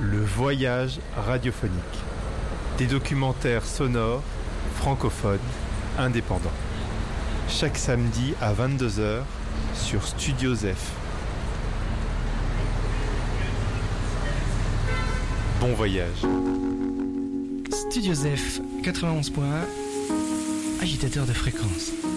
Le voyage radiophonique. Des documentaires sonores, francophones, indépendants. Chaque samedi à 22h sur Studio Zef. Bon voyage. Studio Zef 91.1, agitateur de fréquence.